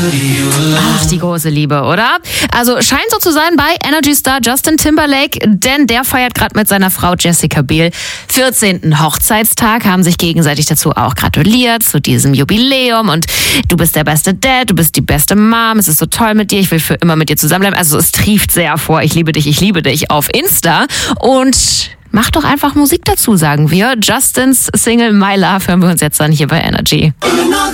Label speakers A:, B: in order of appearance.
A: Ach, die große Liebe, oder? Also scheint so zu sein bei Energy-Star Justin Timberlake, denn der feiert gerade mit seiner Frau Jessica Biel 14. Hochzeitstag, haben sich gegenseitig dazu auch gratuliert zu diesem Jubiläum und du bist der beste Dad, du bist die beste Mom, es ist so toll mit dir, ich will für immer mit dir zusammenbleiben. Also es trieft sehr vor, ich liebe dich auf Insta und mach doch einfach Musik dazu, sagen wir. Justins Single My Love hören wir uns jetzt dann hier bei Energy.